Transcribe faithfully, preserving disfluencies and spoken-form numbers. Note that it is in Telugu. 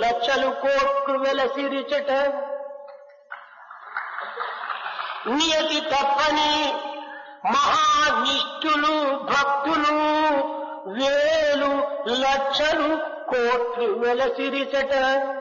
లక్షలు కోట్లు వెలసిరిచట నియతి తప్పని మహానిష్ఠులు భక్తులు వేలు లక్షలు కోట్లు వెలసిరిచట